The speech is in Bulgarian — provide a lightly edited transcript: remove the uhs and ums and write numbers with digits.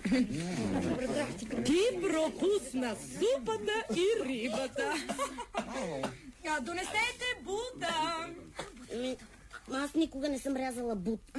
Ти пропусна супата и рибата. Донесете бута. Аз никога не съм рязала бут.